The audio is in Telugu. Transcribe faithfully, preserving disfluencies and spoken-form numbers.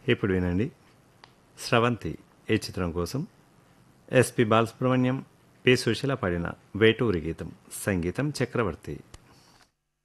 ఇప్పుడు వినండి స్రవంతి ఈ చిత్రం కోసం ఎస్పి బాలసుబ్రహ్మణ్యం పి సుశీల పాడిన వేటూరి గీతం సంగీతం చక్రవర్తి.